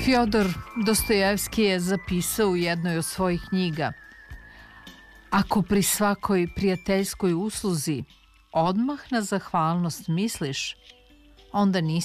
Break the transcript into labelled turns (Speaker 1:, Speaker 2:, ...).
Speaker 1: Fjodor Dostojevski je zapisao u jednoj od svojih knjiga: ako pri svakoj prijateljskoj usluzi odmah na zahvalnost misliš, onda nisi